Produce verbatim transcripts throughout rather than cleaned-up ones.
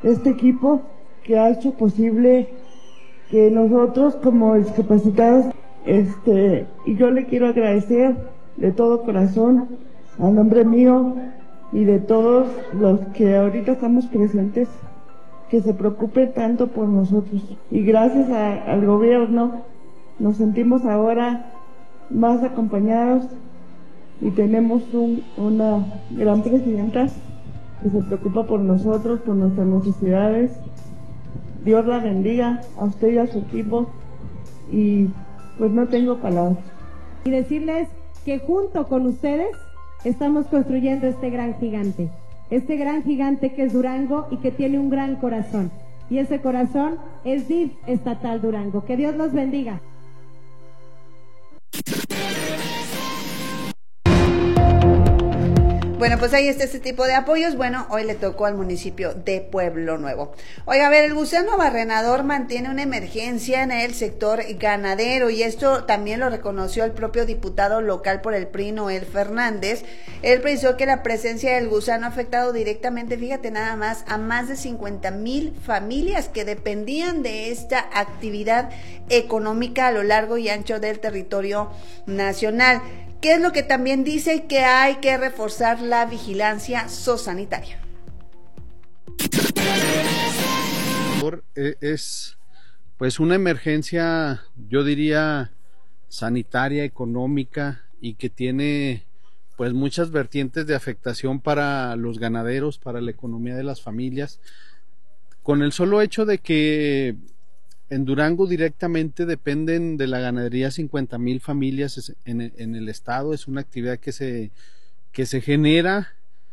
este equipo que ha hecho posible que nosotros como discapacitados, este, y yo le quiero agradecer de todo corazón a nombre mío y de todos los que ahorita estamos presentes, que se preocupe tanto por nosotros. Y gracias a, al gobierno nos sentimos ahora más acompañados y tenemos un, una gran presidenta que se preocupa por nosotros, por nuestras necesidades. Dios la bendiga a usted y a su equipo, y pues no tengo palabras. Y decirles que junto con ustedes estamos construyendo este gran gigante, este gran gigante que es Durango y que tiene un gran corazón, y ese corazón es D I F Estatal Durango. Que Dios los bendiga. Bueno, pues ahí está este tipo de apoyos. Bueno, hoy le tocó al municipio de Pueblo Nuevo. Oiga, a ver, el gusano barrenador mantiene una emergencia en el sector ganadero, y esto también lo reconoció el propio diputado local por el P R I, Noel Fernández. Él precisó que la presencia del gusano ha afectado directamente, fíjate nada más, a más de cincuenta mil familias que dependían de esta actividad económica a lo largo y ancho del territorio nacional. ¿Qué es lo que también dice? Que hay que reforzar la vigilancia zoosanitaria. Es pues una emergencia, yo diría, sanitaria, económica, y que tiene pues muchas vertientes de afectación para los ganaderos, para la economía de las familias, con el solo hecho de que en Durango directamente dependen de la ganadería cincuenta mil familias en, en el estado. Es una actividad que se, que se genera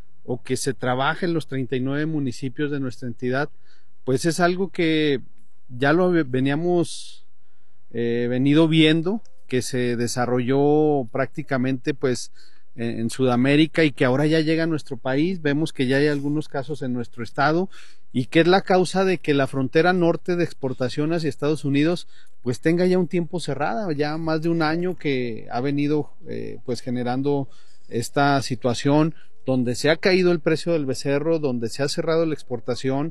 o que se trabaja en los treinta y nueve municipios de nuestra entidad. Pues es algo que ya lo veníamos eh, venido viendo, que se desarrolló prácticamente pues en, en Sudamérica, y que ahora ya llega a nuestro país. Vemos que ya hay algunos casos en nuestro estado, y que es la causa de que la frontera norte de exportación hacia Estados Unidos pues tenga ya un tiempo cerrada, ya más de un año que ha venido eh, pues generando esta situación, donde se ha caído el precio del becerro, donde se ha cerrado la exportación,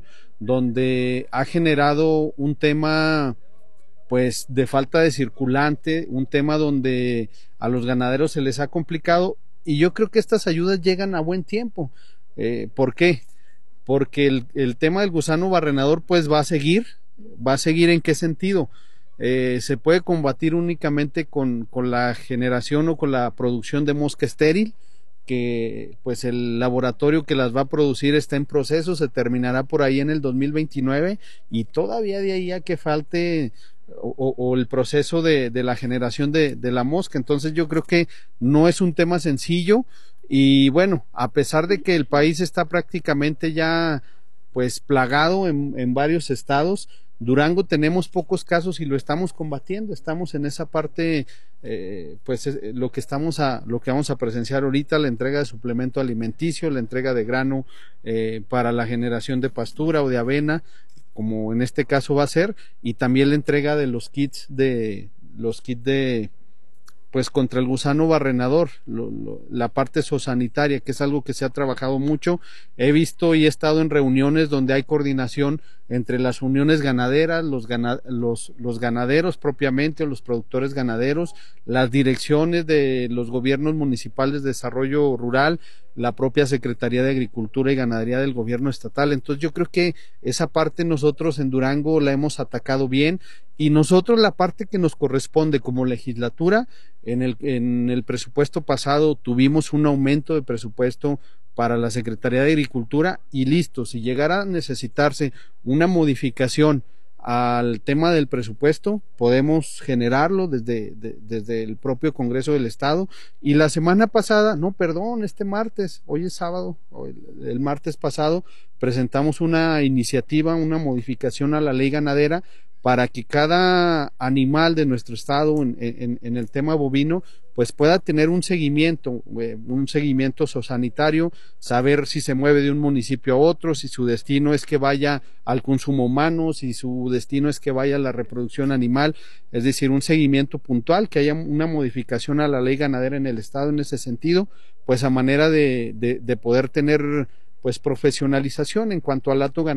donde ha generado un tema pues de falta de circulante, un tema donde a los ganaderos se les ha complicado. Y yo creo que estas ayudas llegan a buen tiempo. Eh, ¿por qué? Porque el, el tema del gusano barrenador pues va a seguir, va a seguir. ¿En qué sentido? Eh, se puede combatir únicamente con, con la generación o con la producción de mosca estéril, que pues el laboratorio que las va a producir está en proceso, se terminará por ahí en el dos mil veintinueve, y todavía de ahí a que falte o, o, o el proceso de, de la generación de, de la mosca. Entonces yo creo que no es un tema sencillo. Y bueno, a pesar de que el país está prácticamente ya pues plagado en, en varios estados, Durango tenemos pocos casos y lo estamos combatiendo. Estamos en esa parte, eh, pues es, lo que estamos a, lo que vamos a presenciar ahorita, la entrega de suplemento alimenticio, la entrega de grano eh, para la generación de pastura o de avena, como en este caso va a ser, y también la entrega de los kits de los kits de pues contra el gusano barrenador, lo, lo, la parte zoosanitaria, que es algo que se ha trabajado mucho. He visto y he estado en reuniones donde hay coordinación entre las uniones ganaderas, los, gana, los, los ganaderos propiamente, o los productores ganaderos, las direcciones de los gobiernos municipales de desarrollo rural, la propia Secretaría de Agricultura y Ganadería del gobierno estatal. Entonces yo creo que esa parte nosotros en Durango la hemos atacado bien, y nosotros la parte que nos corresponde como legislatura, en el, en el presupuesto pasado tuvimos un aumento de presupuesto para la Secretaría de Agricultura, y listo, si llegara a necesitarse una modificación al tema del presupuesto, podemos generarlo desde, de, desde el propio Congreso del Estado. Y la semana pasada, no, perdón, este martes, hoy es sábado, el, el martes pasado presentamos una iniciativa, una modificación a la ley ganadera, para que cada animal de nuestro estado en, en, en el tema bovino pues pueda tener un seguimiento, eh, un seguimiento zoosanitario, saber si se mueve de un municipio a otro, si su destino es que vaya al consumo humano, si su destino es que vaya a la reproducción animal, es decir, un seguimiento puntual, que haya una modificación a la ley ganadera en el estado en ese sentido, pues a manera de, de, de poder tener pues profesionalización en cuanto al hato ganadero.